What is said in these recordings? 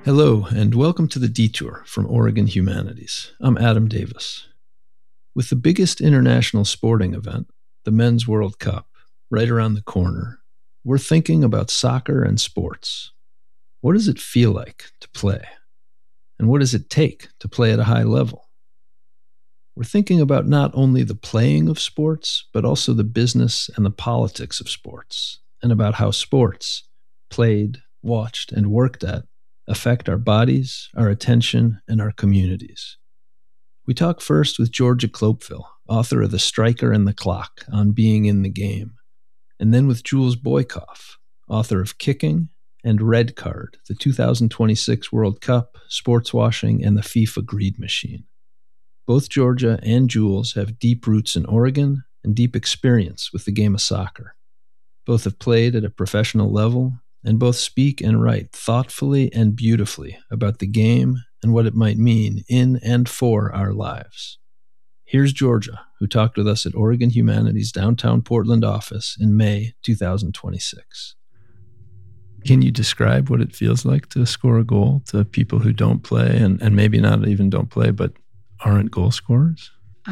Hello, and welcome to The Detour from Oregon Humanities. I'm Adam Davis. With the biggest international sporting event, the Men's World Cup, right around the corner, we're thinking about soccer and sports. What does it feel like to play? And what does it take to play at a high level? We're thinking about not only the playing of sports, but also the business and the politics of sports, and about how sports, played, watched, and worked at, affect our bodies, our attention, and our communities. We talk first with Georgia Clopeville, author of The Striker and the Clock, on being in the game, and then with Jules Boykoff, author of Kicking and Red Card, the 2026 World Cup, Sports Washing, and the FIFA Greed Machine. Both Georgia and Jules have deep roots in Oregon and deep experience with the game of soccer. Both have played at a professional level, and both speak and write thoughtfully and beautifully about the game and what it might mean in and for our lives. Here's Georgia, who talked with us at Oregon Humanities' downtown Portland office in May 2026. Can you describe what it feels like to score a goal to people who don't play and maybe not even don't play, but aren't goal scorers?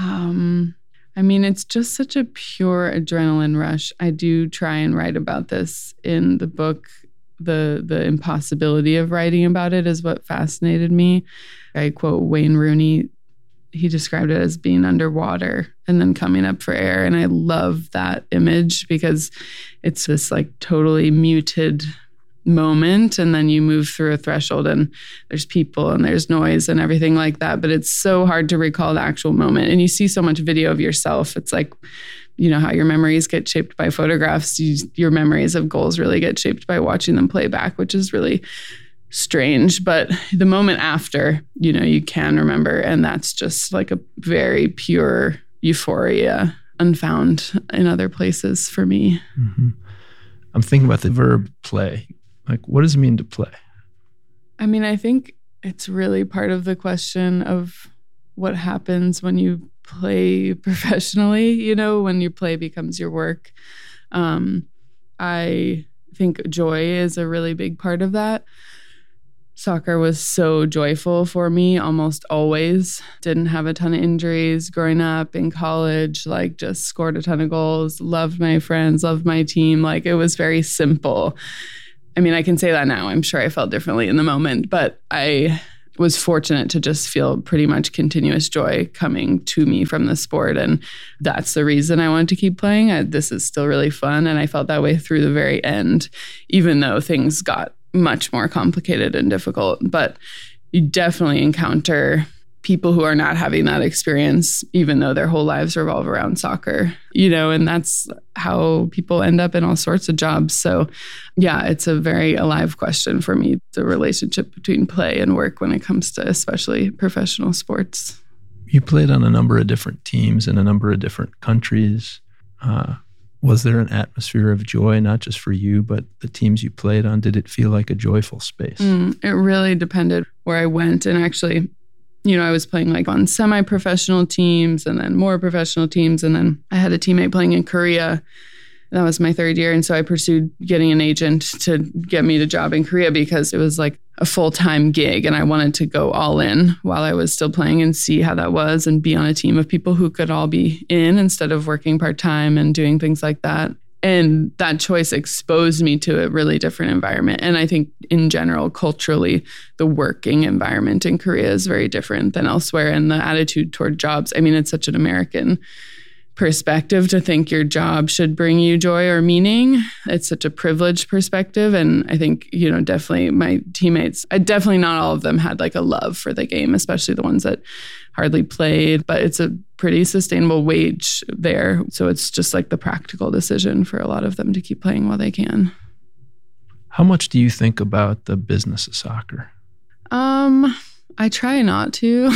It's just such a pure adrenaline rush. I do try and write about this in the book. The impossibility of writing about it is what fascinated me. I quote Wayne Rooney. He described it as being underwater and then coming up for air. And I love that image because it's this like totally muted moment, and then you move through a threshold and there's people and there's noise and everything like that, but it's so hard to recall the actual moment. And you see so much video of yourself. It's like, you know how your memories get shaped by photographs, your memories of goals really get shaped by watching them play back, which is really strange. But the moment after, you can remember, and that's just like a very pure euphoria unfound in other places for me. Mm-hmm. I'm thinking about the verb play. Like, what does it mean to play? I think it's really part of the question of what happens when you play professionally, when your play becomes your work. I think joy is a really big part of that. Soccer was so joyful for me almost always. Didn't have a ton of injuries growing up in college, just scored a ton of goals, loved my friends, loved my team. It was very simple. I can say that now. I'm sure I felt differently in the moment, but I was fortunate to just feel pretty much continuous joy coming to me from the sport. And that's the reason I wanted to keep playing. This is still really fun. And I felt that way through the very end, even though things got much more complicated and difficult. But you definitely encounter people who are not having that experience, even though their whole lives revolve around soccer, and that's how people end up in all sorts of jobs. So yeah, it's a very alive question for me, the relationship between play and work when it comes to especially professional sports. You played on a number of different teams in a number of different countries. Was there an atmosphere of joy, not just for you, but the teams you played on? Did it feel like a joyful space? It really depended where I went. And actually, I was playing on semi-professional teams and then more professional teams. And then I had a teammate playing in Korea. That was my third year. And so I pursued getting an agent to get me a job in Korea because it was like a full-time gig. And I wanted to go all in while I was still playing and see how that was and be on a team of people who could all be in instead of working part-time and doing things like that. And that choice exposed me to a really different environment. And I think in general, culturally, the working environment in Korea is very different than elsewhere. And the attitude toward jobs, it's such an American perspective to think your job should bring you joy or meaning. It's such a privileged perspective. And I think, definitely my teammates, definitely not all of them had a love for the game, especially the ones that hardly played, but it's a pretty sustainable wage there. So it's just the practical decision for a lot of them to keep playing while they can. How much do you think about the business of soccer? I try not to.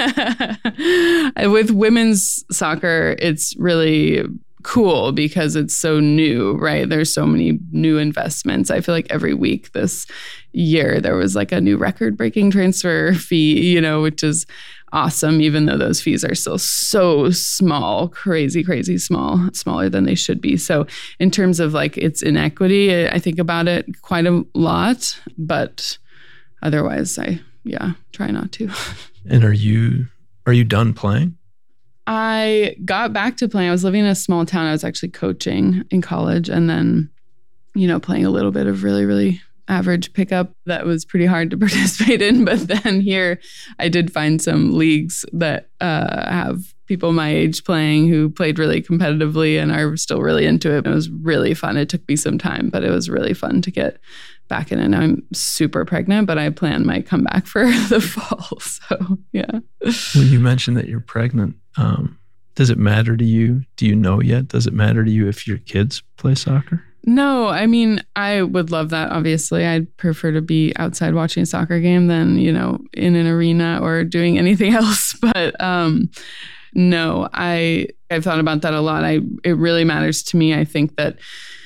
With women's soccer, it's really cool because it's so new, right? There's so many new investments. I feel like every week this year there was a new record-breaking transfer fee, which is awesome, even though those fees are still so small, crazy small, smaller than they should be. So in terms of its inequity, I think about it quite a lot, but otherwise I try not to. And are you done playing? I got back to playing. I was living in a small town. I was actually coaching in college, and then, playing a little bit of really, really average pickup that was pretty hard to participate in. But then here I did find some leagues that have people my age playing who played really competitively and are still really into it. It was really fun. It took me some time, but it was really fun to get back in it. Now I'm super pregnant, but I plan my comeback for the fall. So, yeah. When you mentioned that you're pregnant, does it matter to you? Do you know yet? Does it matter to you if your kids play soccer? No, I mean, I would love that, obviously. I'd prefer to be outside watching a soccer game than, in an arena or doing anything else. But no, I've thought about that a lot. It really matters to me. I think that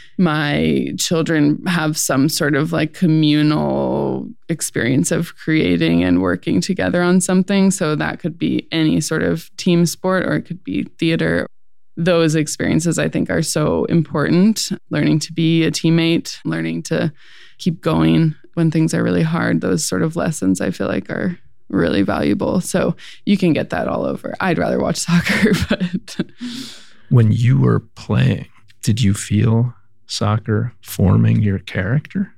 my children have some sort of like communal experience of creating and working together on something. So that could be any sort of team sport, or it could be theater. Those experiences, I think, are so important. Learning to be a teammate, learning to keep going when things are really hard. Those sort of lessons I feel like are really valuable. So you can get that all over. I'd rather watch soccer, but... When you were playing, did you feel soccer forming your character?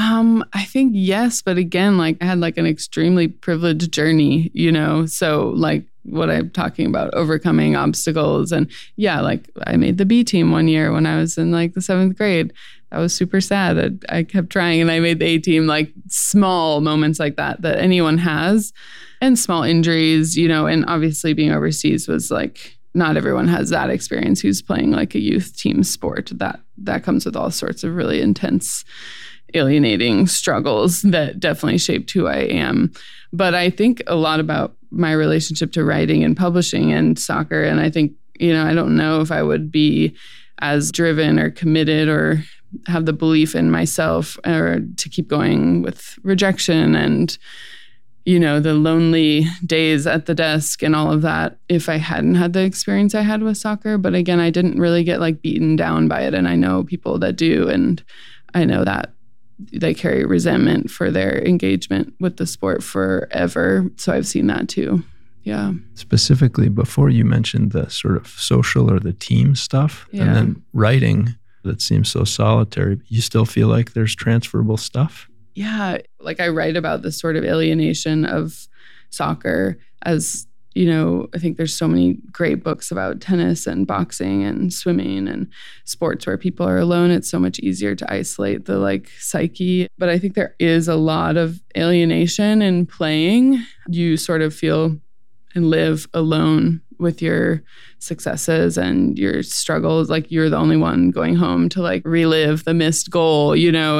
I think yes, but again, like I had like an extremely privileged journey, so like what I'm talking about, overcoming obstacles. And like I made the B team one year when I was in like the 7th grade. That was super sad. I kept trying and I made the A team. Like small moments like that anyone has, and small injuries, and obviously being overseas was like, not everyone has that experience who's playing like a youth team sport. That comes with all sorts of really intense, alienating struggles that definitely shaped who I am. But I think a lot about my relationship to writing and publishing and soccer. And I think, I don't know if I would be as driven or committed or have the belief in myself or to keep going with rejection and, the lonely days at the desk and all of that if I hadn't had the experience I had with soccer. But again, I didn't really get like beaten down by it. And I know people that do. And I know that they carry resentment for their engagement with the sport forever. So I've seen that too. Yeah. Specifically, before you mentioned the sort of social or the team stuff, and then writing that seems so solitary, but you still feel like there's transferable stuff? Yeah. Like I write about the sort of alienation of soccer as, I think there's so many great books about tennis and boxing and swimming and sports where people are alone. It's so much easier to isolate the like psyche. But I think there is a lot of alienation in playing. You sort of feel and live alone with your successes and your struggles. Like you're the only one going home to like relive the missed goal,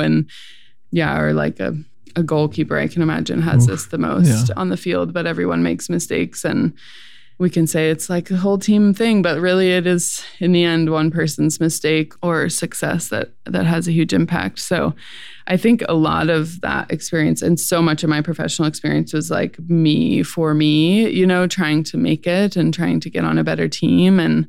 or like a goalkeeper, I can imagine, has this the most on the field, but everyone makes mistakes. And we can say it's like a whole team thing, but really it is in the end one person's mistake or success that has a huge impact. So I think a lot of that experience and so much of my professional experience was like me for me, trying to make it and trying to get on a better team. And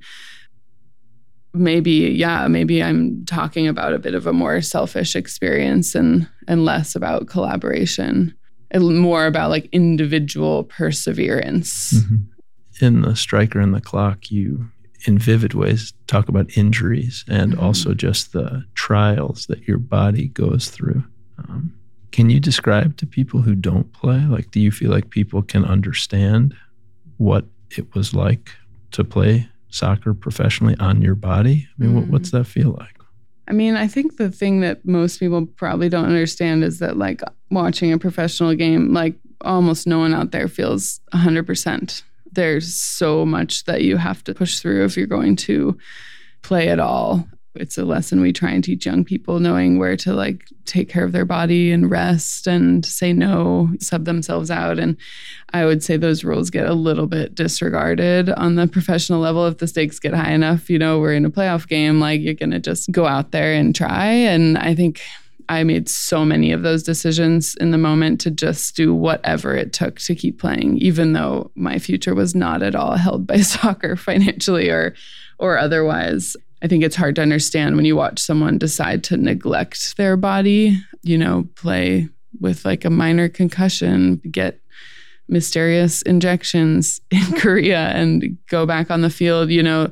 maybe I'm talking about a bit of a more selfish experience and less about collaboration and more about like individual perseverance. Mm-hmm. In The Striker and the Clock, you, in vivid ways, talk about injuries and also just the trials that your body goes through. Can you describe to people who don't play, like, do you feel like people can understand what it was like to play soccer professionally on your body? I mean, what's that feel like? I mean, I think the thing that most people probably don't understand is that like watching a professional game, like almost no one out there feels 100%. There's so much that you have to push through if you're going to play at all. It's a lesson we try and teach young people, knowing where to like take care of their body and rest and say no, sub themselves out. And I would say those rules get a little bit disregarded on the professional level. If the stakes get high enough, we're in a playoff game, like you're going to just go out there and try. And I think I made so many of those decisions in the moment to just do whatever it took to keep playing, even though my future was not at all held by soccer financially or otherwise. I think it's hard to understand when you watch someone decide to neglect their body, play with like a minor concussion, get mysterious injections in Korea and go back on the field,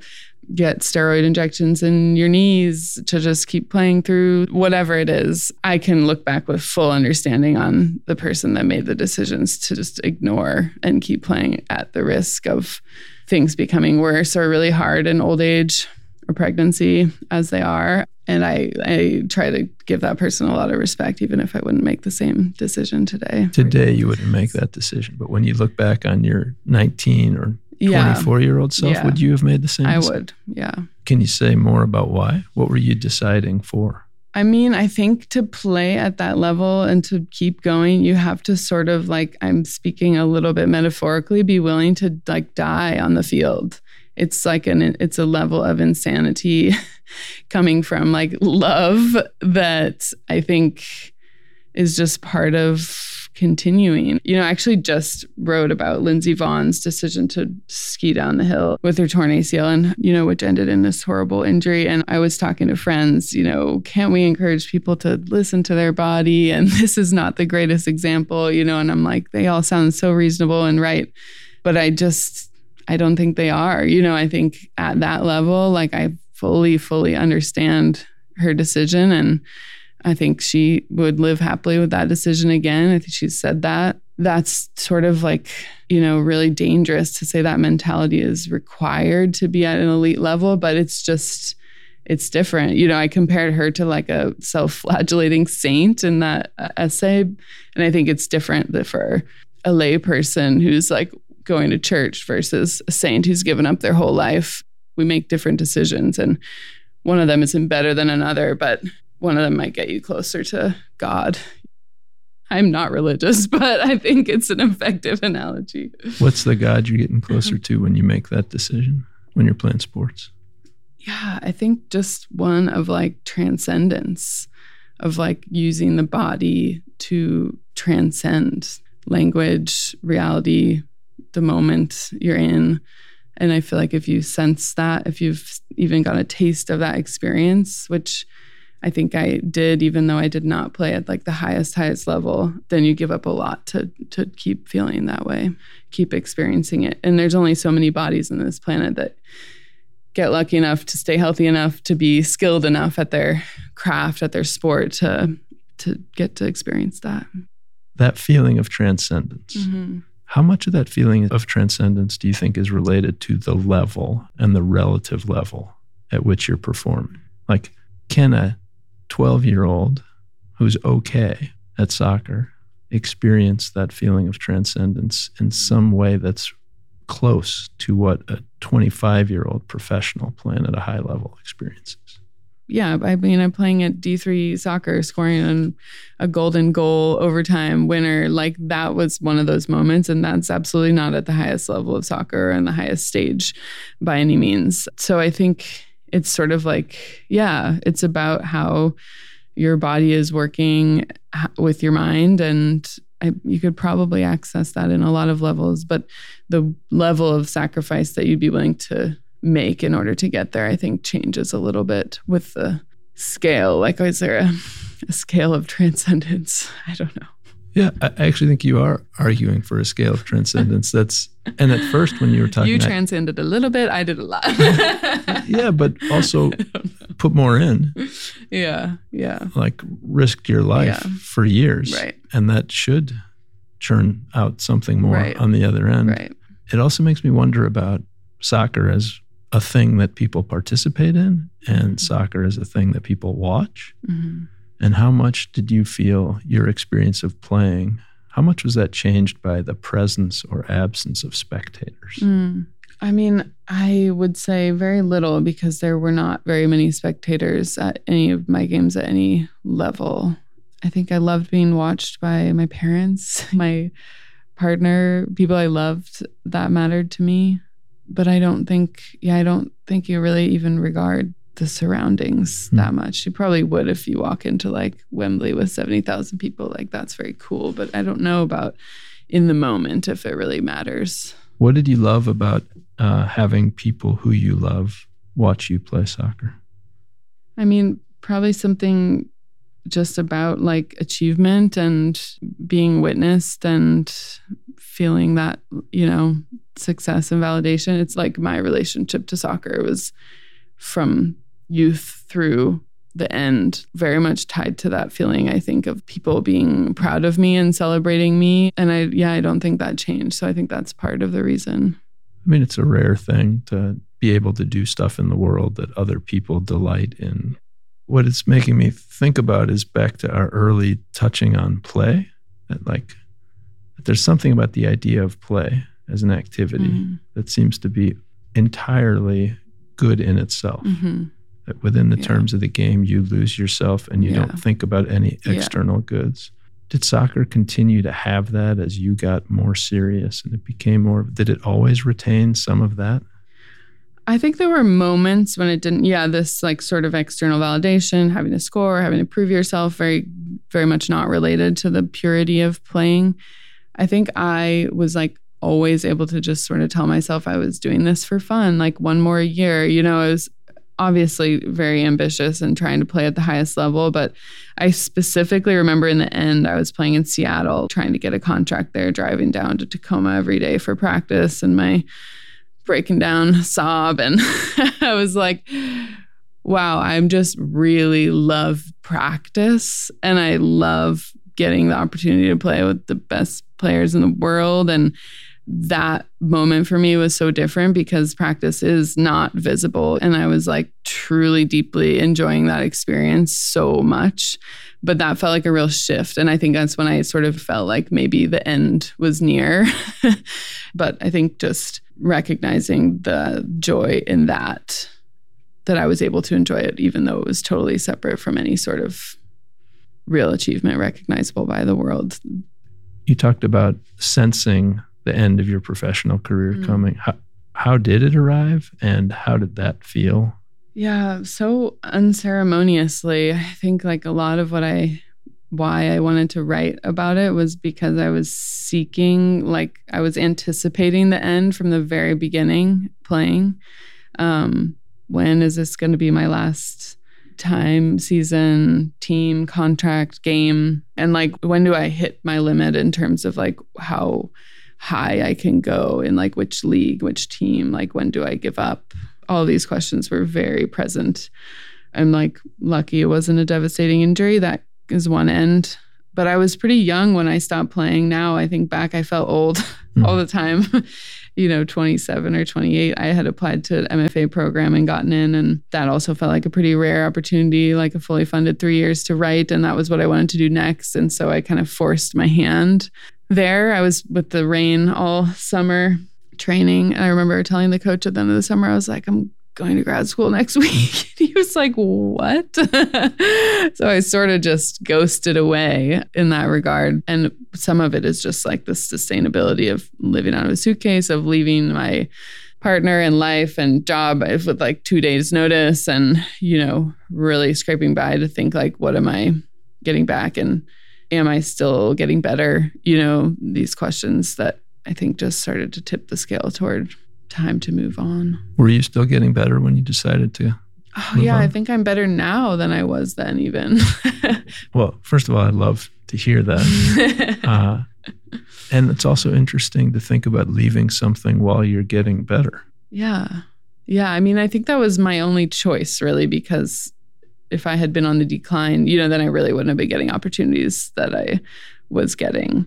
get steroid injections in your knees to just keep playing through whatever it is. I can look back with full understanding on the person that made the decisions to just ignore and keep playing at the risk of things becoming worse or really hard in old age or pregnancy as they are. And I try to give that person a lot of respect, even if I wouldn't make the same decision today. Today, you wouldn't make that decision. But when you look back on your 19 or 24-year-old self, would you have made the same decision? I would, yeah. Can you say more about why? What were you deciding for? I mean, I think to play at that level and to keep going, you have to sort of like, I'm speaking a little bit metaphorically, be willing to like die on the field. It's like it's a level of insanity coming from like love that I think is just part of continuing. I actually just wrote about Lindsey Vonn's decision to ski down the hill with her torn ACL and, which ended in this horrible injury. And I was talking to friends, can't we encourage people to listen to their body? And this is not the greatest example, and I'm like, they all sound so reasonable and right. But I don't think they are. I think at that level, like I fully understand her decision. And I think she would live happily with that decision again. I think she's said that. That's sort of like, really dangerous to say that mentality is required to be at an elite level, but it's different. I compared her to like a self-flagellating saint in that essay. And I think it's different for a lay person who's like going to church versus a saint who's given up their whole life. We make different decisions and one of them isn't better than another, but one of them might get you closer to God. I'm not religious, but I think it's an effective analogy. What's the God you're getting closer to when you make that decision, when you're playing sports? Yeah, I think just one of like transcendence, of like using the body to transcend language, reality, the moment you're in. And I feel like if you sense that, if you've even got a taste of that experience, which I think I did, even though I did not play at like the highest level, then you give up a lot to keep feeling that way, keep experiencing it. And there's only so many bodies on this planet that get lucky enough to stay healthy enough to be skilled enough at their craft, at their sport to get to experience that. That feeling of transcendence. Mm-hmm. How much of that feeling of transcendence do you think is related to the level and the relative level at which you're performing? Like, can a 12-year-old who's okay at soccer experience that feeling of transcendence in some way that's close to what a 25-year-old professional playing at a high level experiences? Yeah, I mean, I'm playing at D3 soccer, scoring a golden goal overtime winner. Like that was one of those moments. And that's absolutely not at the highest level of soccer and the highest stage by any means. So I think it's sort of like, it's about how your body is working with your mind. And you could probably access that in a lot of levels. But the level of sacrifice that you'd be willing to make in order to get there, I think changes a little bit with the scale. Like, is there a scale of transcendence? I don't know. Yeah, I actually think you are arguing for a scale of transcendence. And at first when you were talking... You transcended a little bit, I did a lot. Yeah, but also put more in. Yeah. Like risked your life for years. Right. And that should churn out something more on the other end. Right. It also makes me wonder about soccer as a thing that people participate in and soccer as a thing that people watch. Mm-hmm. And how much did you feel your experience of playing, how much was that changed by the presence or absence of spectators? I mean, I would say very little because there were not very many spectators at any of my games at any level. I think I loved being watched by my parents, my partner, people I loved. That mattered to me. But I don't think you really even regard the surroundings that much. You probably would if you walk into like Wembley with 70,000 people. Like that's very cool. But I don't know about in the moment if it really matters. What did you love about having people who you love watch you play soccer? I mean, probably something just about like achievement and being witnessed and feeling that, success and validation. It's like my relationship to soccer was from youth through the end, very much tied to that feeling, I think, of people being proud of me and celebrating me. And I don't think that changed. So I think that's part of the reason. I mean, it's a rare thing to be able to do stuff in the world that other people delight in. What it's making me think about is back to our early touching on play, that there's something about the idea of play as an activity that seems to be entirely good in itself. That within the terms of the game, you lose yourself and you don't think about any external goods. Did soccer continue to have that as you got more serious and it became more, did it always retain some of that? I think there were moments when it didn't, this like sort of external validation, having to score, having to prove yourself, very, very much not related to the purity of playing. I think I was like always able to just sort of tell myself I was doing this for fun, like one more year. I was obviously very ambitious and trying to play at the highest level, but I specifically remember in the end, I was playing in Seattle, trying to get a contract there, driving down to Tacoma every day for practice, and my breaking down sob. And I was like, wow, I'm just really love practice. And I love getting the opportunity to play with the best players in the world. And that moment for me was so different because practice is not visible. And I was like truly deeply enjoying that experience so much. But that felt like a real shift. And I think that's when I sort of felt like maybe the end was near. But I think just recognizing the joy in that I was able to enjoy it, even though it was totally separate from any sort of real achievement recognizable by the world. You talked about sensing the end of your professional career coming. How did it arrive and how did that feel? Yeah, so unceremoniously. I think like a lot of why I wanted to write about it was because I was seeking, like I was anticipating the end from the very beginning playing. When is this going to be my last time, season, team, contract, game? And like, when do I hit my limit in terms of like how high I can go in like which league, which team, like when do I give up? All these questions were very present. I'm like lucky it wasn't a devastating injury. That is one end. But I was pretty young when I stopped playing. Now I think back, I felt old all the time. 27 or 28, I had applied to an MFA program and gotten in. And that also felt like a pretty rare opportunity, like a fully funded 3 years to write. And that was what I wanted to do next. And so I kind of forced my hand there. I was with the Reign all summer training. And I remember telling the coach at the end of the summer, I was like, I'm going to grad school next week. He was like, what? So I sort of just ghosted away in that regard. And some of it is just like the sustainability of living out of a suitcase, of leaving my partner and life and job with like 2 days notice and, really scraping by to think like, what am I getting back? And am I still getting better? These questions that I think just started to tip the scale toward time to move on. Were you still getting better when you decided to move on? I think I'm better now than I was then even. Well, first of all, I'd love to hear that. And it's also interesting to think about leaving something while you're getting better. Yeah. I mean, I think that was my only choice really, because if I had been on the decline, then I really wouldn't have been getting opportunities that I was getting.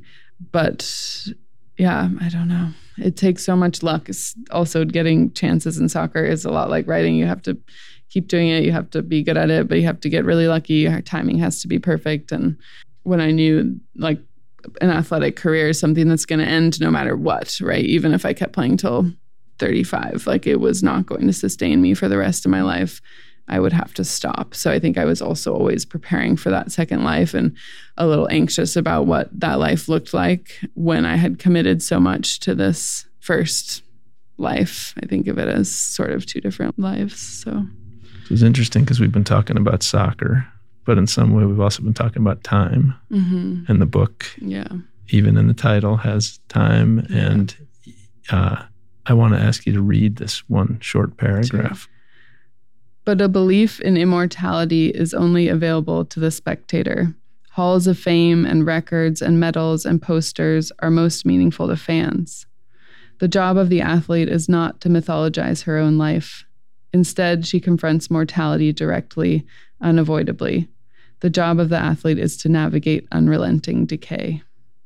But yeah, I don't know. It takes so much luck. It's also getting chances in soccer is a lot like writing. You have to keep doing it. You have to be good at it, but you have to get really lucky. Your timing has to be perfect. And when I knew like an athletic career is something that's going to end no matter what, right? Even if I kept playing till 35, like it was not going to sustain me for the rest of my life. I would have to stop. So I think I was also always preparing for that second life and a little anxious about what that life looked like when I had committed so much to this first life. I think of it as sort of two different lives. So it's interesting because we've been talking about soccer, but in some way we've also been talking about time. And the book, even in the title, has time. And I want to ask you to read this one short paragraph. But a belief in immortality is only available to the spectator. Halls of fame and records and medals and posters are most meaningful to fans. The job of the athlete is not to mythologize her own life. Instead, she confronts mortality directly, unavoidably. The job of the athlete is to navigate unrelenting decay.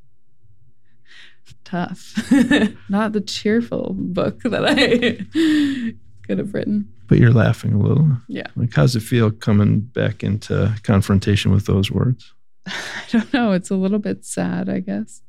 Tough. Not the cheerful book that I could have written. But you're laughing a little. Yeah. Like, how's it feel coming back into confrontation with those words? I don't know. It's a little bit sad, I guess.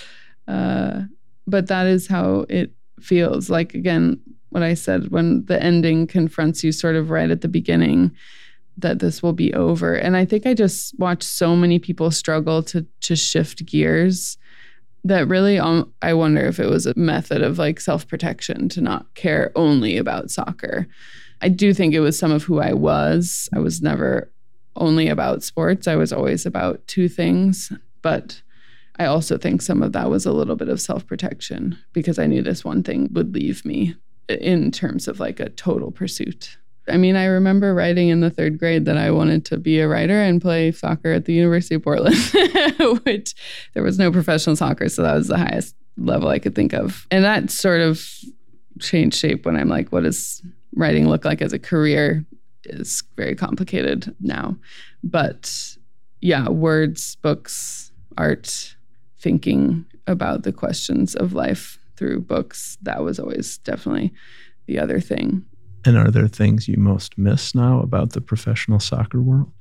But that is how it feels. Like, again, what I said, when the ending confronts you sort of right at the beginning, that this will be over. And I think I just watched so many people struggle to shift gears that really, I wonder if it was a method of like self-protection to not care only about soccer. I do think it was some of who I was. I was never only about sports. I was always about two things. But I also think some of that was a little bit of self-protection because I knew this one thing would leave me in terms of like a total pursuit. I mean, I remember writing in the 3rd grade that I wanted to be a writer and play soccer at the University of Portland, which there was no professional soccer. So that was the highest level I could think of. And that sort of changed shape when I'm like, what does writing look like as a career is very complicated now. But yeah, words, books, art, thinking about the questions of life through books, that was always definitely the other thing. And are there things you most miss now about the professional soccer world?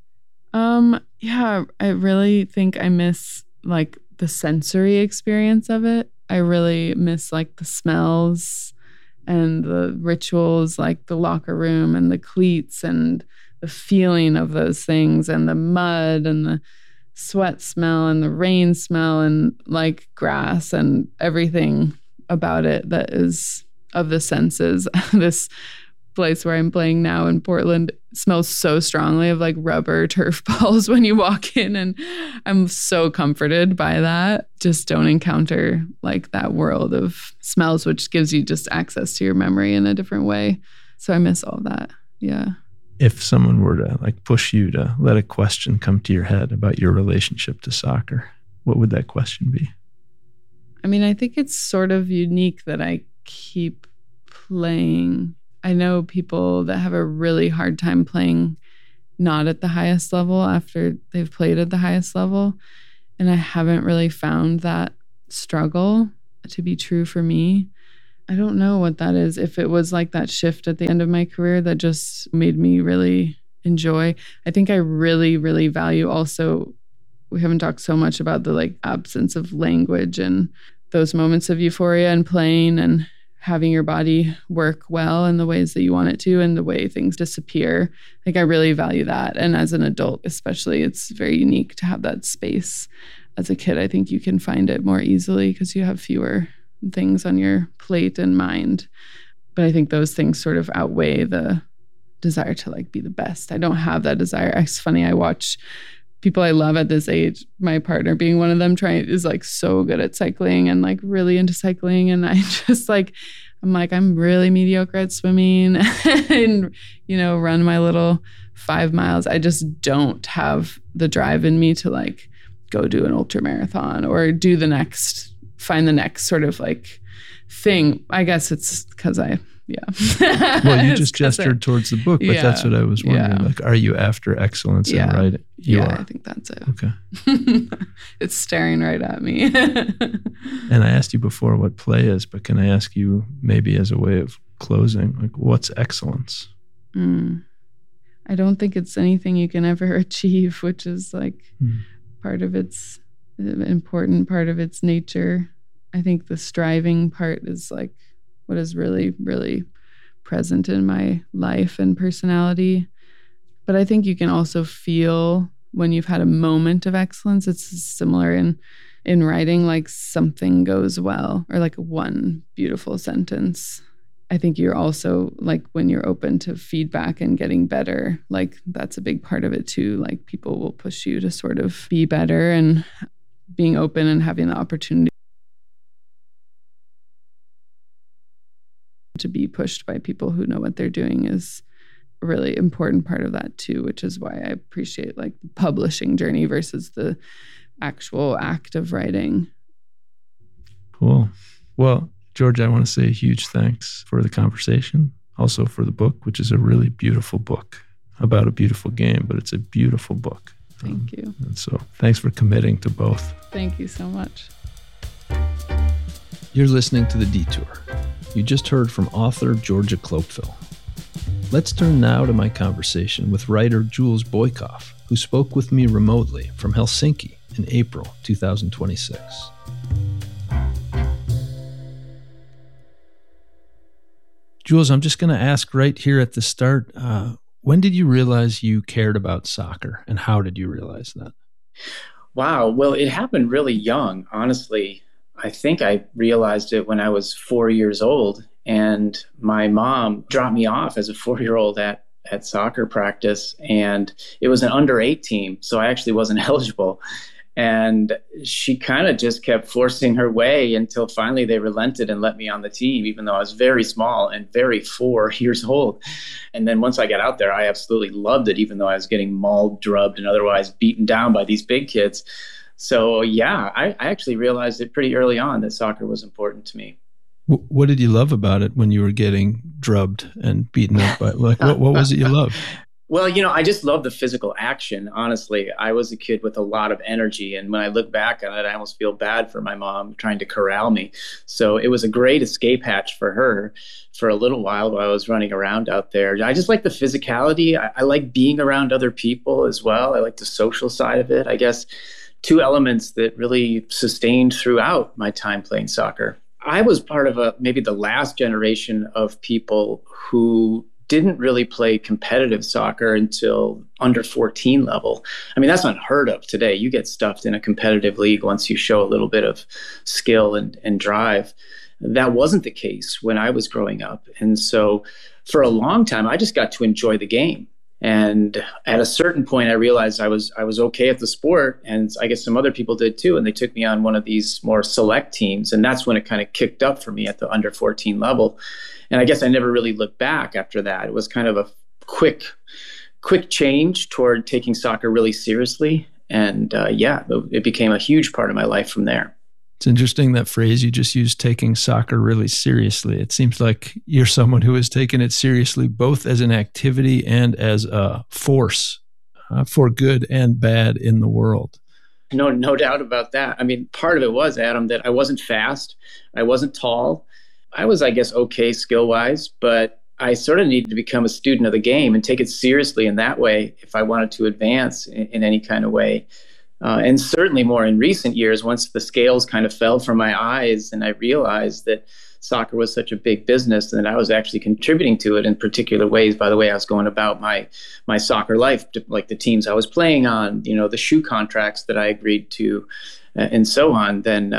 Yeah, I really think I miss like the sensory experience of it. I really miss like the smells and the rituals, like the locker room and the cleats and the feeling of those things and the mud and the sweat smell and the rain smell and like grass and everything about it that is of the senses. This place where I'm playing now in Portland smells so strongly of like rubber turf balls when you walk in, and I'm so comforted by that. Just don't encounter like that world of smells, which gives you just access to your memory in a different way. So I miss all that. Yeah. If someone were to like push you to let a question come to your head about your relationship to soccer, what would that question be? I mean, I think it's sort of unique that I keep playing. I know people that have a really hard time playing not at the highest level after they've played at the highest level. And I haven't really found that struggle to be true for me. I don't know what that is. If it was like that shift at the end of my career that just made me really enjoy. I think I really, really value also, we haven't talked so much about the like absence of language and those moments of euphoria and playing and having your body work well in the ways that you want it to and the way things disappear. Like I really value that. And as an adult, especially, it's very unique to have that space. As a kid, I think you can find it more easily because you have fewer things on your plate and mind. But I think those things sort of outweigh the desire to like be the best. I don't have that desire. It's funny, I watch people I love at this age, my partner being one of them, is like so good at cycling and like really into cycling. And I just like, I'm really mediocre at swimming and, you know, run my little 5 miles. I just don't have the drive in me to like go do an ultra marathon or find the next sort of like thing. I guess it's because Well, you just gestured towards the book, but that's what I was wondering. Yeah. Like, are you after excellence in writing? You are. I think that's it. Okay. It's staring right at me. And I asked you before what play is, but can I ask you maybe as a way of closing, like what's excellence? I don't think it's anything you can ever achieve, which is like part of its important part of its nature. I think the striving part is like what is really, really present in my life and personality. But I think you can also feel when you've had a moment of excellence. It's similar in writing, like something goes well or like one beautiful sentence. I think you're also like when you're open to feedback and getting better, like that's a big part of it too. Like people will push you to sort of be better, and being open and having the opportunity to be pushed by people who know what they're doing is a really important part of that too, which is why I appreciate like the publishing journey versus the actual act of writing. Cool. Well, Georgia, I want to say a huge thanks for the conversation. Also for the book, which is a really beautiful book about a beautiful game, but it's a beautiful book. Thank you. And so thanks for committing to both. Thank you so much. You're listening to The Detour. You just heard from author Georgia Kloepfel. Let's turn now to my conversation with writer Jules Boykoff, who spoke with me remotely from Helsinki in April 2026. Jules, I'm just going to ask right here at the start, when did you realize you cared about soccer, and how did you realize that? Wow. Well, it happened really young, honestly. I think I realized it when I was 4 years old, and my mom dropped me off as a 4-year-old at soccer practice, and it was an under-8 team, so I actually wasn't eligible. And she kind of just kept forcing her way until finally they relented and let me on the team, even though I was very small and very 4 years old. And then once I got out there, I absolutely loved it, even though I was getting mauled, drubbed, and otherwise beaten down by these big kids. So yeah, I actually realized it pretty early on that soccer was important to me. What did you love about it when you were getting drubbed and beaten up by, like, what was it you loved? Well, I just love the physical action. Honestly, I was a kid with a lot of energy. And when I look back on it, I almost feel bad for my mom trying to corral me. So it was a great escape hatch for her for a little while I was running around out there. I just like the physicality. I like being around other people as well. I like the social side of it. I guess 2 elements that really sustained throughout my time playing soccer. I was part of maybe the last generation of people who didn't really play competitive soccer until under 14 level. I mean, that's unheard of today. You get stuffed in a competitive league once you show a little bit of skill and drive. That wasn't the case when I was growing up. And so for a long time, I just got to enjoy the game. And at a certain point, I realized I was okay at the sport, and I guess some other people did too. And they took me on one of these more select teams. And that's when it kind of kicked up for me at the under 14 level. And I guess I never really looked back after that. It was kind of a quick change toward taking soccer really seriously. And it became a huge part of my life from there. It's interesting, that phrase you just used, taking soccer really seriously. It seems like you're someone who has taken it seriously both as an activity and as a force for good and bad in the world. No doubt about that. I mean, part of it was, Adam, that I wasn't fast. I wasn't tall. I was, I guess, okay skill-wise, but I sort of needed to become a student of the game and take it seriously in that way if I wanted to advance in any kind of way. And certainly more in recent years, once the scales kind of fell from my eyes and I realized that soccer was such a big business and that I was actually contributing to it in particular ways by the way I was going about my soccer life, like the teams I was playing on, the shoe contracts that I agreed to, and so on, then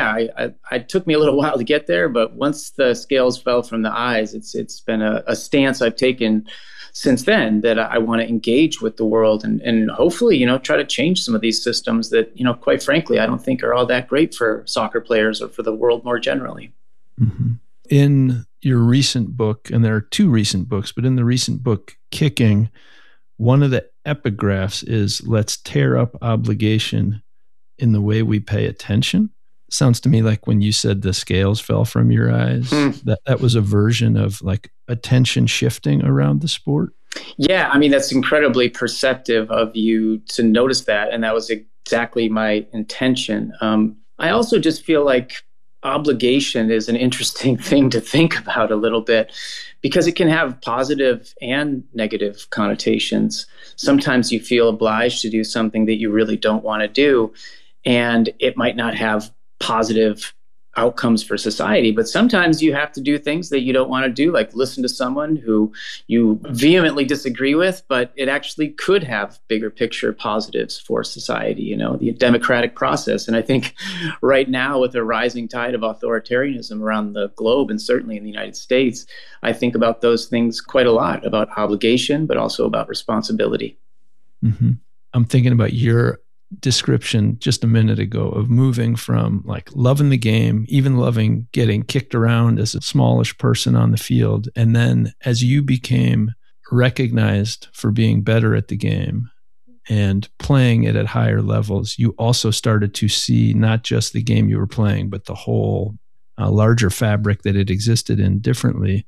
it took me a little while to get there. But once the scales fell from the eyes, it's been a stance I've taken since then that I want to engage with the world and hopefully, try to change some of these systems that, quite frankly, I don't think are all that great for soccer players or for the world more generally. Mm-hmm. In your recent book, and there are 2 recent books, but in the recent book, Kicking, one of the epigraphs is, "Let's tear up obligation in the way we pay attention." Sounds to me like when you said the scales fell from your eyes, that was a version of like attention shifting around the sport. Yeah, I mean, that's incredibly perceptive of you to notice that. And that was exactly my intention. I also just feel like obligation is an interesting thing to think about a little bit because it can have positive and negative connotations. Sometimes you feel obliged to do something that you really don't want to do, and it might not have positive outcomes for society, but sometimes you have to do things that you don't want to do, like listen to someone who you vehemently disagree with, but it actually could have bigger picture positives for society, the democratic process. And I think right now with a rising tide of authoritarianism around the globe, and certainly in the United States, I think about those things quite a lot, about obligation, but also about responsibility. Mm-hmm. I'm thinking about your description just a minute ago of moving from like loving the game, even loving getting kicked around as a smallish person on the field. And then as you became recognized for being better at the game and playing it at higher levels, you also started to see not just the game you were playing, but the whole larger fabric that it existed in differently.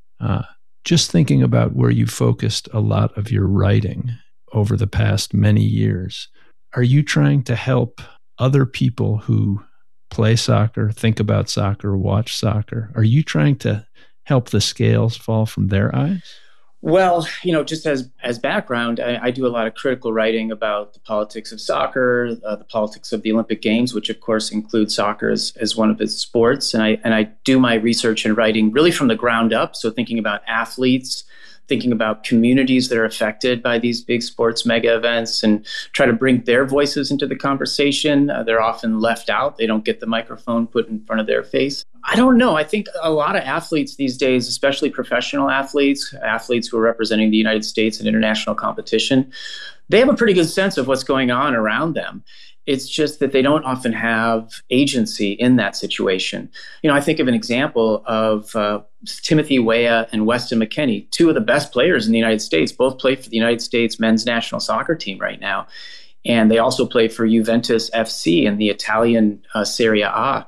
Just thinking about where you focused a lot of your writing over the past many years, are you trying to help other people who play soccer, think about soccer, watch soccer? Are you trying to help the scales fall from their eyes? Well, just as background, I do a lot of critical writing about the politics of soccer, the politics of the Olympic Games, which of course includes soccer as one of its sports. And I do my research and writing really from the ground up. So thinking about athletes, thinking about communities that are affected by these big sports mega events, and try to bring their voices into the conversation. They're often left out. They don't get the microphone put in front of their face. I don't know. I think a lot of athletes these days, especially professional athletes who are representing the United States in international competition, they have a pretty good sense of what's going on around them. It's just that they don't often have agency in that situation. I think of an example of Timothy Weah and Weston McKennie, two of the best players in the United States, both play for the United States men's national soccer team right now. And they also play for Juventus FC in the Italian Serie A.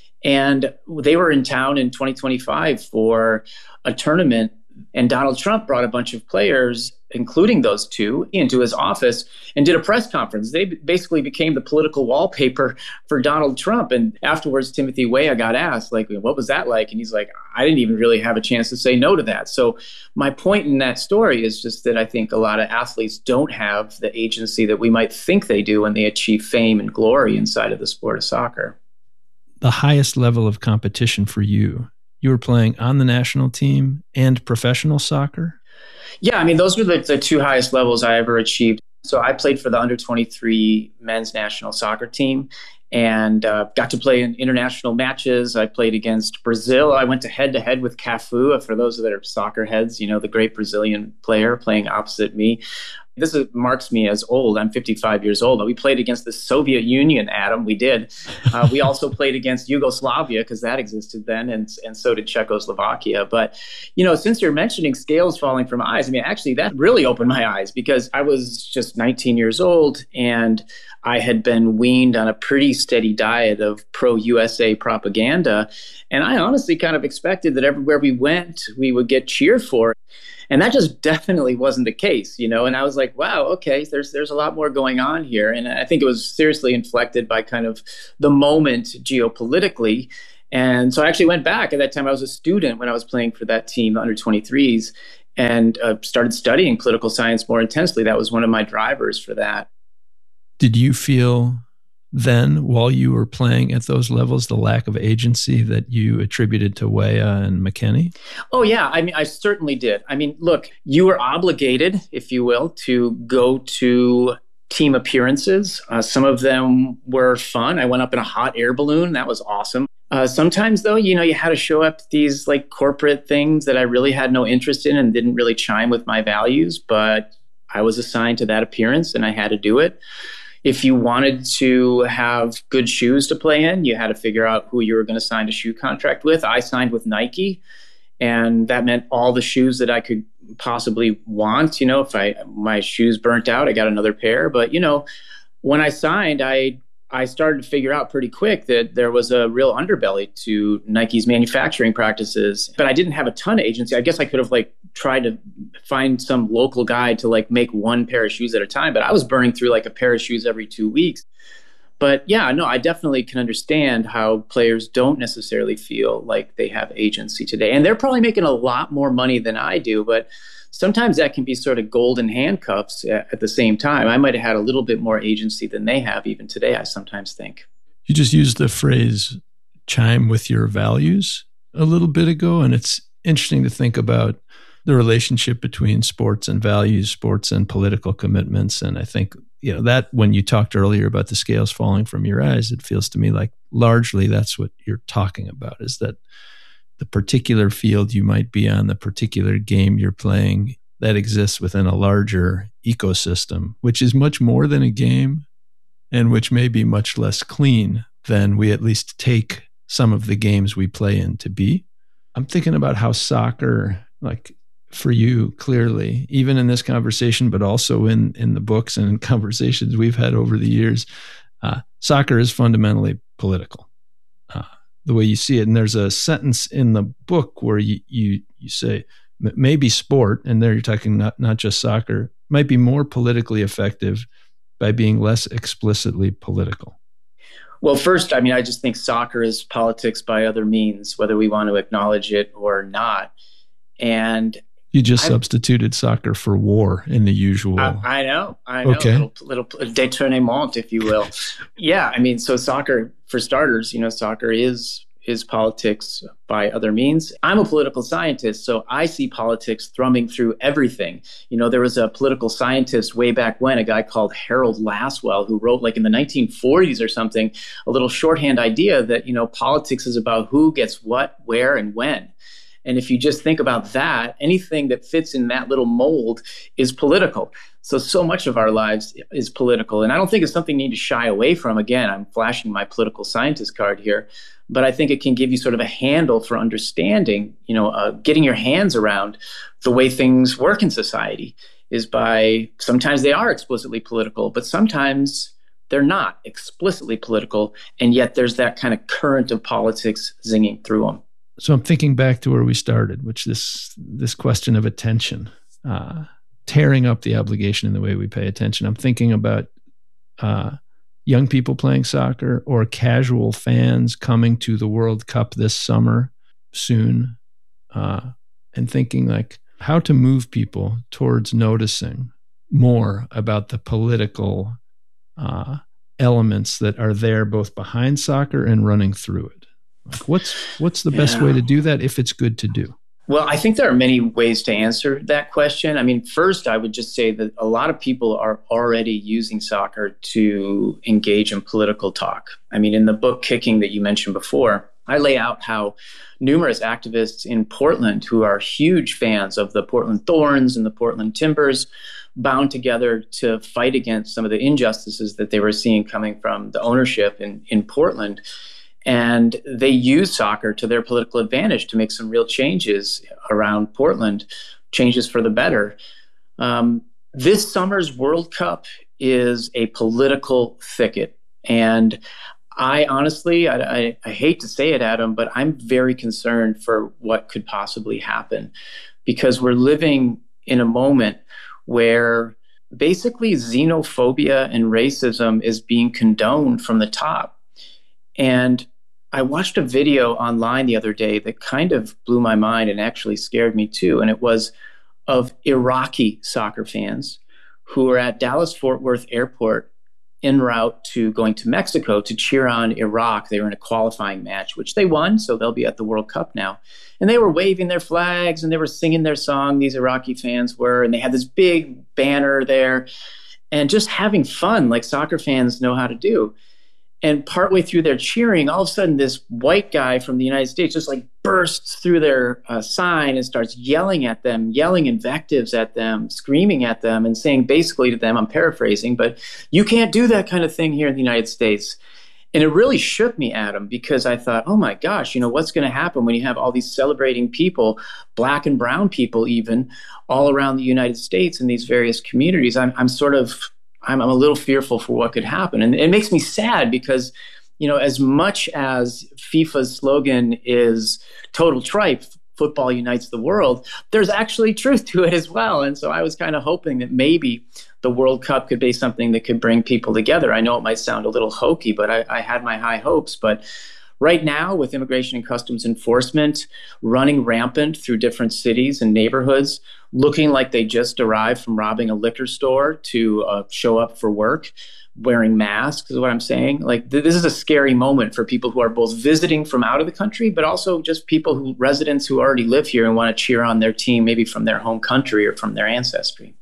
And they were in town in 2025 for a tournament, and Donald Trump brought a bunch of players, including those two, into his office and did a press conference. They basically became the political wallpaper for Donald Trump. And afterwards, Timothy Weah got asked, what was that like? And he's like, I didn't even really have a chance to say no to that. So my point in that story is just that I think a lot of athletes don't have the agency that we might think they do when they achieve fame and glory inside of the sport of soccer. The highest level of competition for you were playing on the national team and professional soccer? Yeah, those were the two highest levels I ever achieved. So I played for the under-23 men's national soccer team and got to play in international matches. I played against Brazil. I went to head-to-head with Cafu. For those that are soccer heads, the great Brazilian player playing opposite me. This marks me as old. I'm 55 years old. We played against the Soviet Union, Adam. We did. We also played against Yugoslavia because that existed then, and so did Czechoslovakia. But, since you're mentioning scales falling from eyes, actually that really opened my eyes because I was just 19 years old and I had been weaned on a pretty steady diet of pro-USA propaganda. And I honestly kind of expected that everywhere we went, we would get cheered for. And that just definitely wasn't the case, and I was like, wow, okay, there's a lot more going on here. And I think it was seriously inflected by kind of the moment geopolitically. And so I actually went back. At that time, I was a student when I was playing for that team, the under-23s, and started studying political science more intensely. That was one of my drivers for that. Did you feel then, while you were playing at those levels, the lack of agency that you attributed to Weah and McKennie? Oh, yeah. I certainly did. Look, you were obligated, if you will, to go to team appearances. Some of them were fun. I went up in a hot air balloon. That was awesome. Sometimes, though, you had to show up these corporate things that I really had no interest in and didn't really chime with my values, but I was assigned to that appearance and I had to do it. If you wanted to have good shoes to play in, you had to figure out who you were going to sign a shoe contract with. I signed with Nike, and that meant all the shoes that I could possibly want. If my shoes burnt out, I got another pair. But, when I signed, I started to figure out pretty quick that there was a real underbelly to Nike's manufacturing practices. But I didn't have a ton of agency. I guess I could have tried to find some local guy to make one pair of shoes at a time. But I was burning through a pair of shoes every 2 weeks. But yeah, no, I definitely can understand how players don't necessarily feel like they have agency today. And they're probably making a lot more money than I do. But sometimes that can be sort of golden handcuffs at the same time. I might have had a little bit more agency than they have even today, I sometimes think. You just used the phrase chime with your values a little bit ago, and it's interesting to think about the relationship between sports and values, sports and political commitments. And I think, that when you talked earlier about the scales falling from your eyes, it feels to me like largely that's what you're talking about, is that the particular field you might be on, the particular game you're playing, that exists within a larger ecosystem, which is much more than a game and which may be much less clean than we at least take some of the games we play in to be. I'm thinking about how soccer for you, clearly, even in this conversation, but also in the books and in conversations we've had over the years. Soccer is fundamentally political, the way you see it. And there's a sentence in the book where you say, maybe sport, and there you're talking not just soccer, might be more politically effective by being less explicitly political. Well, first, I mean, I just think soccer is politics by other means, whether we want to acknowledge it or not. And you just substituted soccer for war in the usual. I know. Okay. Little détournement, if you will. Yeah. I mean, so soccer, for starters, soccer is politics by other means. I'm a political scientist, so I see politics thrumming through everything. There was a political scientist way back when, a guy called Harold Lasswell, who wrote like in the 1940s or something, a little shorthand idea that, politics is about who gets what, where, and when. And if you just think about that, anything that fits in that little mold is political. So much of our lives is political. And I don't think it's something you need to shy away from. Again, I'm flashing my political scientist card here. But I think it can give you sort of a handle for understanding, getting your hands around the way things work in society is by, sometimes they are explicitly political, but sometimes they're not explicitly political. And yet there's that kind of current of politics zinging through them. So I'm thinking back to where we started, which this question of attention, tearing up the obligation in the way we pay attention. I'm thinking about young people playing soccer or casual fans coming to the World Cup this summer soon, and thinking like how to move people towards noticing more about the political elements that are there both behind soccer and running through it. Like what's the best way to do that if it's good to do? Well, I think there are many ways to answer that question. I mean, first, I would just say that a lot of people are already using soccer to engage in political talk. I mean, in the book Kicking that you mentioned before, I lay out how numerous activists in Portland who are huge fans of the Portland Thorns and the Portland Timbers bound together to fight against some of the injustices that they were seeing coming from the ownership in Portland. And they use soccer to their political advantage to make some real changes around Portland, changes for the better. This summer's World Cup is a political thicket. And I honestly, I hate to say it, Adam, but I'm very concerned for what could possibly happen because we're living in a moment where basically xenophobia and racism is being condoned from the top. And I watched a video online the other day that kind of blew my mind and actually scared me too. And it was of Iraqi soccer fans who were at Dallas-Fort Worth Airport en route to going to Mexico to cheer on Iraq. They were in a qualifying match, which they won, so they'll be at the World Cup now. And they were waving their flags and they were singing their song, these Iraqi fans were, and they had this big banner there and just having fun like soccer fans know how to do. And partway through their cheering, all of a sudden, this white guy from the United States just like bursts through their sign and starts yelling at them, yelling invectives at them, screaming at them, and saying basically to them, I'm paraphrasing, but you can't do that kind of thing here in the United States. And it really shook me, Adam, because I thought, oh my gosh, what's going to happen when you have all these celebrating people, black and brown people even, all around the United States in these various communities? I'm a little fearful for what could happen. And it makes me sad because, as much as FIFA's slogan is total tripe, football unites the world, there's actually truth to it as well. And so I was kind of hoping that maybe the World Cup could be something that could bring people together. I know it might sound a little hokey, but I had my high hopes. But right now, with Immigration and Customs Enforcement running rampant through different cities and neighborhoods, looking like they just arrived from robbing a liquor store to show up for work, wearing masks is what I'm saying. Like this is a scary moment for people who are both visiting from out of the country, but also just residents who already live here and want to cheer on their team, maybe from their home country or from their ancestry.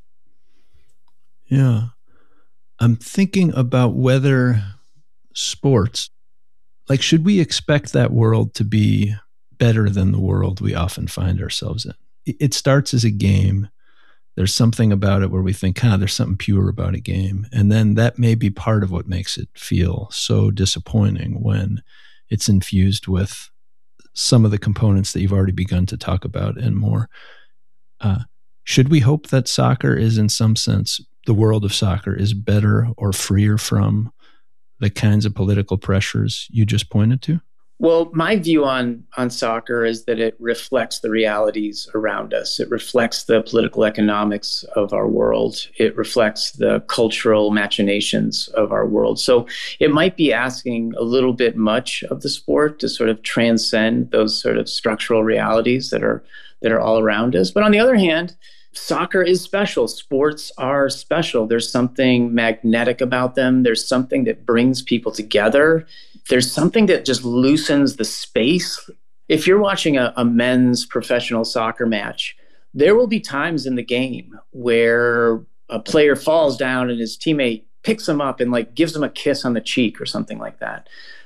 Yeah. I'm thinking about whether sports, like, should we expect that world to be better than the world we often find ourselves in? It starts as a game. There's something about it where we think, there's something pure about a game. And then that may be part of what makes it feel so disappointing when it's infused with some of the components that you've already begun to talk about and more. Should we hope that soccer is, in some sense, the world of soccer is better or freer from the kinds of political pressures you just pointed to? Well, my view on soccer is that it reflects the realities around us. It reflects the political economics of our world. It reflects the cultural machinations of our world. So it might be asking a little bit much of the sport to sort of transcend those sort of structural realities that are all around us. But on the other hand, soccer is special. Sports are special. There's something magnetic about them. There's something that brings people together. There's something that just loosens the space. If you're watching a men's professional soccer match, there will be times in the game where a player falls down and his teammate picks him up and like gives him a kiss on the cheek or something like that.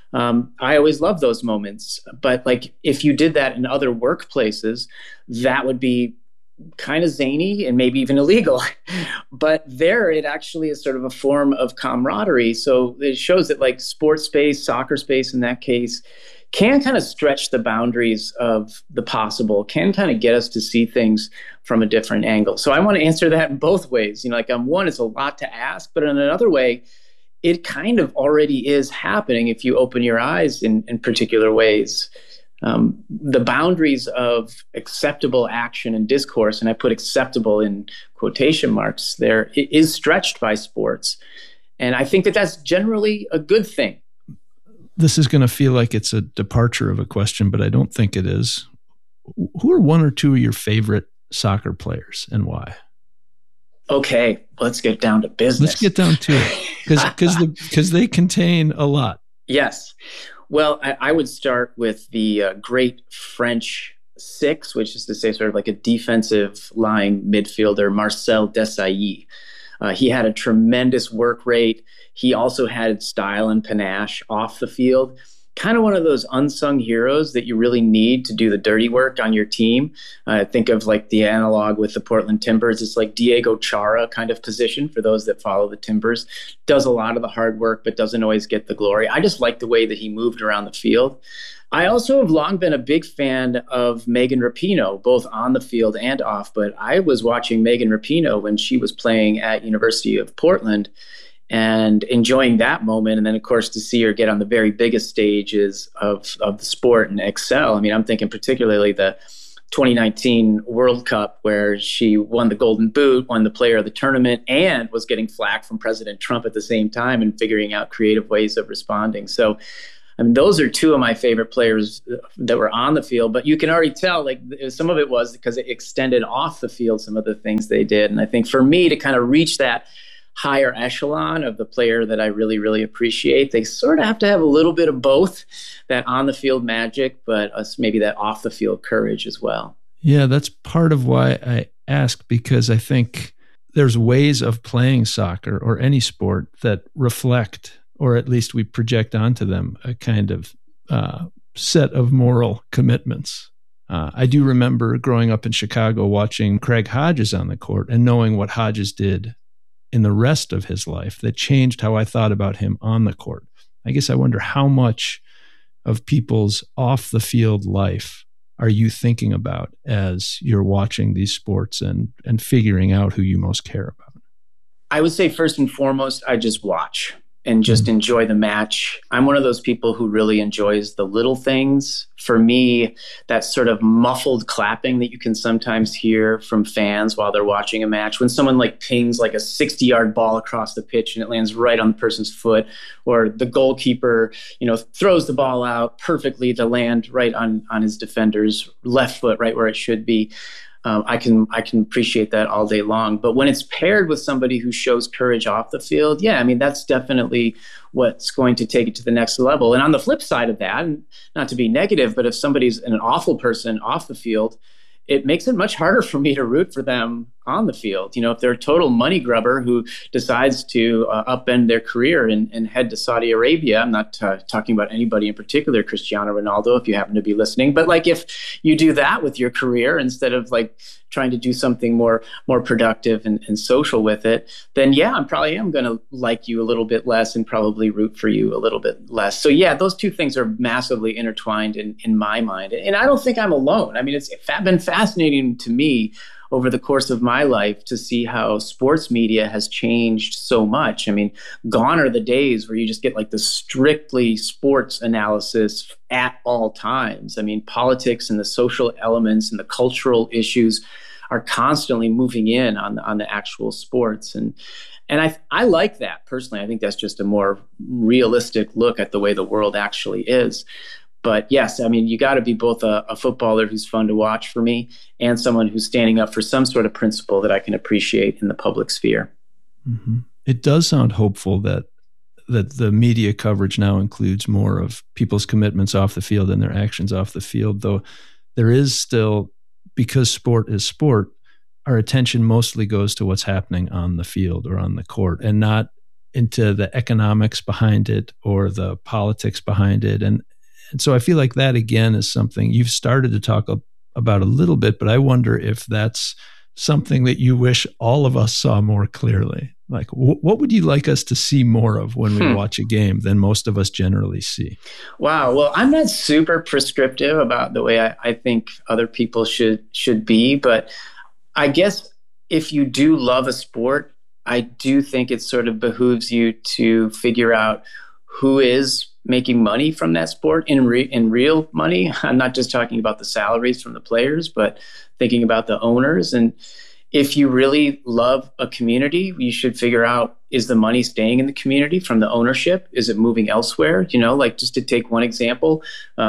I always love those moments. But like if you did that in other workplaces, that would be kind of zany and maybe even illegal. But there it actually is sort of a form of camaraderie. So it shows that like sports space, soccer space in that case, can kind of stretch the boundaries of the possible, can kind of get us to see things from a different angle. So I want to answer that in both ways. You know, like on one, it's a lot to ask, but in another way, it kind of already is happening if you open your eyes in particular ways. The boundaries of acceptable action and discourse, and I put acceptable in quotation marks there, it is stretched by sports. And I think that that's generally a good thing. This is going to feel like it's a departure of a question, but I don't think it is. Who are one or two of your favorite soccer players and why? Okay, let's get down to business. Let's get down to it because they contain a lot. Yes. Well, I would start with the great French six, which is to say sort of like a defensive lying midfielder, Marcel Desailly. He had a tremendous work rate. He also had style and panache off the field. Kind of one of those unsung heroes that you really need to do the dirty work on your team. Think of like the analog with the Portland Timbers. It's like Diego Chara kind of position for those that follow the Timbers. Does a lot of the hard work, but doesn't always get the glory. I just like the way that he moved around the field. I also have long been a big fan of Megan Rapinoe, both on the field and off. But I was watching Megan Rapinoe when she was playing at University of Portland and enjoying that moment. And then, of course, to see her get on the very biggest stages of the sport and excel. I mean, I'm thinking particularly the 2019 World Cup where she won the Golden Boot, won the player of the tournament, and was getting flack from President Trump at the same time and figuring out creative ways of responding. So, I mean, those are two of my favorite players that were on the field, but you can already tell, like, some of it was because it extended off the field, some of the things they did. And I think for me to kind of reach that higher echelon of the player that I really, really appreciate, they sort of have to have a little bit of both, that on the field magic, but maybe that off the field courage as well. Yeah, that's part of why I ask, because I think there's ways of playing soccer or any sport that reflect, or at least we project onto them, a kind of set of moral commitments. I do remember growing up in Chicago watching Craig Hodges on the court and knowing what Hodges did in the rest of his life that changed how I thought about him on the court. I guess I wonder how much of people's off the field life are you thinking about as you're watching these sports and figuring out who you most care about? I would say first and foremost, I just watch and just enjoy the match. I'm one of those people who really enjoys the little things. For me, that sort of muffled clapping that you can sometimes hear from fans while they're watching a match, when someone like pings like a 60-yard ball across the pitch and it lands right on the person's foot, or the goalkeeper, throws the ball out perfectly to land right on his defender's left foot, right where it should be. I can appreciate that all day long. But when it's paired with somebody who shows courage off the field, yeah, I mean, that's definitely what's going to take it to the next level. And on the flip side of that, and not to be negative, but if somebody's an awful person off the field, it makes it much harder for me to root for them on the field. If they're a total money grubber who decides to upend their career and head to Saudi Arabia, I'm not talking about anybody in particular, Cristiano Ronaldo, if you happen to be listening, but like if you do that with your career instead of like trying to do something more productive and social with it, then yeah, I probably am going to like you a little bit less and probably root for you a little bit less. So yeah, those two things are massively intertwined in my mind. And I don't think I'm alone. I mean, it's been fascinating to me over the course of my life to see how sports media has changed so much. I mean, gone are the days where you just get like the strictly sports analysis at all times. I mean, politics and the social elements and the cultural issues are constantly moving in on the actual sports. And I like that personally. I think that's just a more realistic look at the way the world actually is. But yes, I mean, you got to be both a footballer who's fun to watch for me and someone who's standing up for some sort of principle that I can appreciate in the public sphere. Mm-hmm. It does sound hopeful that the media coverage now includes more of people's commitments off the field and their actions off the field, though there is still, because sport is sport, our attention mostly goes to what's happening on the field or on the court and not into the economics behind it or the politics behind it. And so I feel like that, again, is something you've started to talk about a little bit, but I wonder if that's something that you wish all of us saw more clearly. Like, what would you like us to see more of when we watch a game than most of us generally see? Wow. Well, I'm not super prescriptive about the way I think other people should be, but I guess if you do love a sport, I do think it sort of behooves you to figure out who is making money from that sport in real money. I'm not just talking about the salaries from the players, but thinking about the owners. And if you really love a community, you should figure out, is the money staying in the community from the ownership? Is it moving elsewhere? You know, like just to take one example,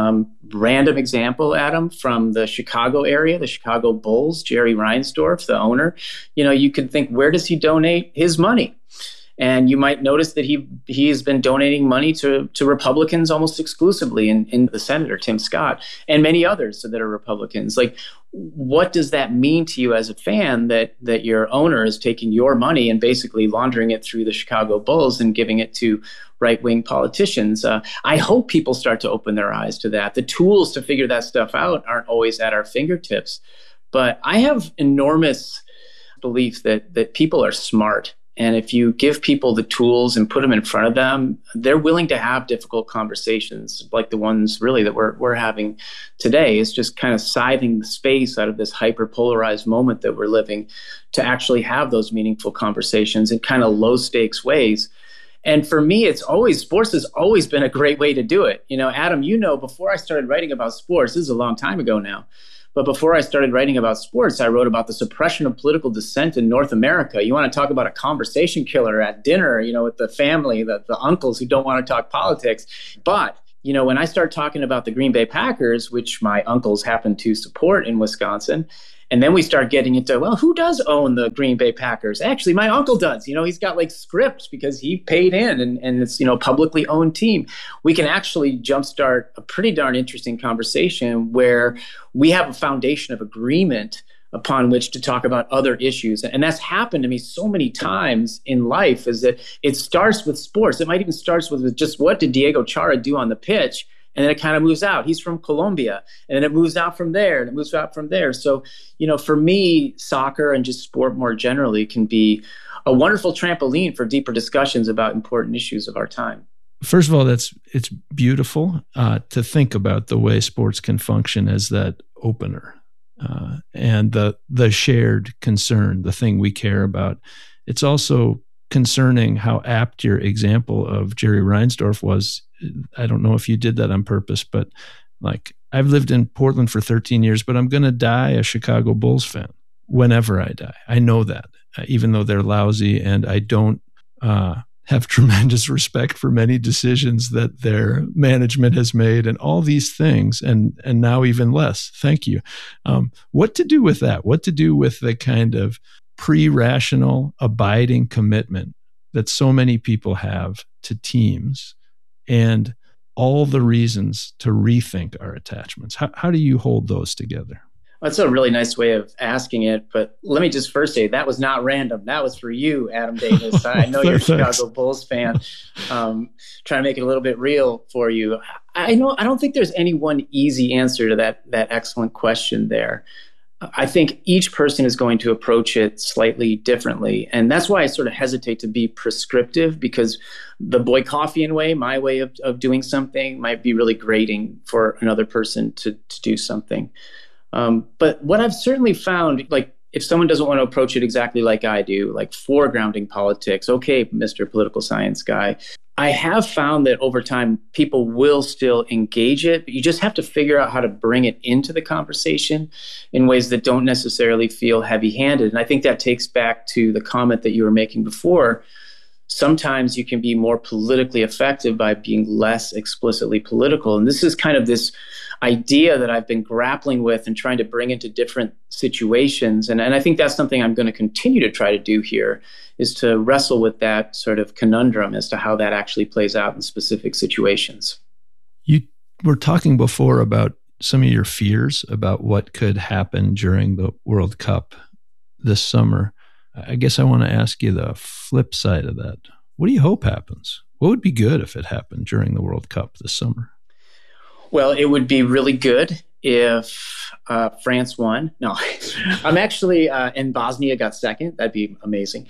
random example, Adam, from the Chicago area, the Chicago Bulls, Jerry Reinsdorf, the owner, you know, you can think, where does he donate his money? And you might notice that he has been donating money to Republicans almost exclusively in the Senator, Tim Scott, and many others that are Republicans. Like, what does that mean to you as a fan that your owner is taking your money and basically laundering it through the Chicago Bulls and giving it to right-wing politicians? I hope people start to open their eyes to that. The tools to figure that stuff out aren't always at our fingertips. But I have enormous belief that people are smart. And if you give people the tools and put them in front of them, they're willing to have difficult conversations like the ones really that we're having today. It's just kind of scything the space out of this hyper-polarized moment that we're living to actually have those meaningful conversations in kind of low-stakes ways. And for me, sports has always been a great way to do it. You know, Adam, before I started writing about sports, this is a long time ago now, but before I started writing about sports, I wrote about the suppression of political dissent in North America. You want to talk about a conversation killer at dinner, you know, with the family, the uncles who don't want to talk politics. But, you know, when I start talking about the Green Bay Packers, which my uncles happen to support in Wisconsin, and then we start getting into, well, who does own the Green Bay Packers? Actually, my uncle does. You know, he's got like scripts because he paid in and it's, you know, publicly owned team. We can actually jumpstart a pretty darn interesting conversation where we have a foundation of agreement upon which to talk about other issues. And that's happened to me so many times in life, is that it starts with sports. It might even start with just what did Diego Chara do on the pitch? And then it kind of moves out. He's from Colombia. And then it moves out from there. And it moves out from there. So, you know, for me, soccer and just sport more generally can be a wonderful trampoline for deeper discussions about important issues of our time. First of all, it's beautiful to think about the way sports can function as that opener and the shared concern, the thing we care about. It's also concerning how apt your example of Jerry Reinsdorf was. I don't know if you did that on purpose, but like, I've lived in Portland for 13 years, but I'm going to die a Chicago Bulls fan whenever I die. I know that, even though they're lousy, and I don't have tremendous respect for many decisions that their management has made and all these things, and now even less. Thank you. What to do with that? What to do with the kind of pre-rational, abiding commitment that so many people have to teams, and all the reasons to rethink our attachments? How do you hold those together? That's a really nice way of asking it, but let me just first say that was not random. That was for you, Adam Davis. I know you're a Chicago Bulls fan. Trying to make it a little bit real for you. I don't think there's any one easy answer to that excellent question there. I think each person is going to approach it slightly differently. And that's why I sort of hesitate to be prescriptive, because the Boykoffian way, my way of doing something, might be really grating for another person to do something. But what I've certainly found, like if someone doesn't want to approach it exactly like I do, like foregrounding politics, okay, Mr. Political Science guy, I have found that over time, people will still engage it, but you just have to figure out how to bring it into the conversation in ways that don't necessarily feel heavy-handed. And I think that takes back to the comment that you were making before. Sometimes you can be more politically effective by being less explicitly political. And this is kind of this idea that I've been grappling with and trying to bring into different situations. And I think that's something I'm going to continue to try to do here, is to wrestle with that sort of conundrum as to how that actually plays out in specific situations. You were talking before about some of your fears about what could happen during the World Cup this summer. I guess I want to ask you the flip side of that. What do you hope happens? What would be good if it happened during the World Cup this summer? Well, it would be really good if France won. No, I'm actually in Bosnia got second. That'd be amazing.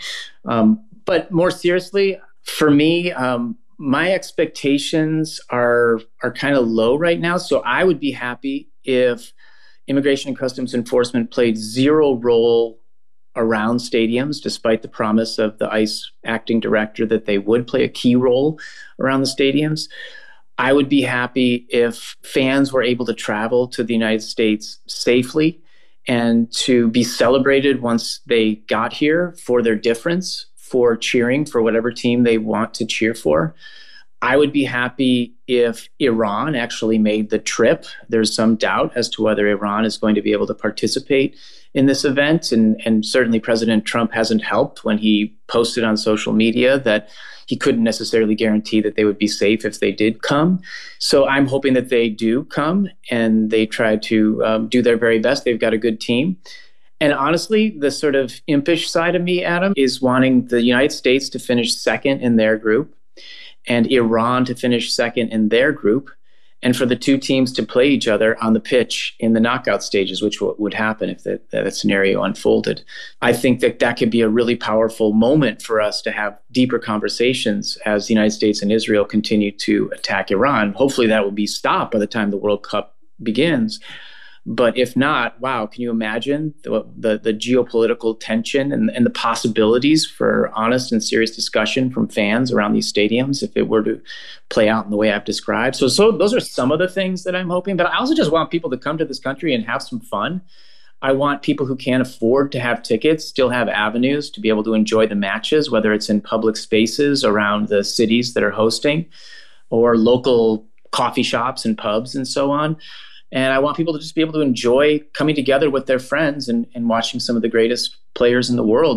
But more seriously, for me, my expectations are kind of low right now. So I would be happy if Immigration and Customs Enforcement played zero role around stadiums, despite the promise of the ICE acting director that they would play a key role around the stadiums. I would be happy if fans were able to travel to the United States safely and to be celebrated once they got here for their difference, for cheering for whatever team they want to cheer for. I would be happy if Iran actually made the trip. There's some doubt as to whether Iran is going to be able to participate in this event. And certainly President Trump hasn't helped when he posted on social media that he couldn't necessarily guarantee that they would be safe if they did come. So I'm hoping that they do come and they try to do their very best. They've got a good team. And honestly, the sort of impish side of me, Adam, is wanting the United States to finish second in their group and Iran to finish second in their group, and for the two teams to play each other on the pitch in the knockout stages, which would happen if that scenario unfolded. I think that could be a really powerful moment for us to have deeper conversations as the United States and Israel continue to attack Iran. Hopefully that will be stopped by the time the World Cup begins. But if not, wow, can you imagine the geopolitical tension and the possibilities for honest and serious discussion from fans around these stadiums if it were to play out in the way I've described? So those are some of the things that I'm hoping. But I also just want people to come to this country and have some fun. I want people who can't afford to have tickets still have avenues to be able to enjoy the matches, whether it's in public spaces around the cities that are hosting or local coffee shops and pubs and so on. And I want people to just be able to enjoy coming together with their friends and watching some of the greatest players in the world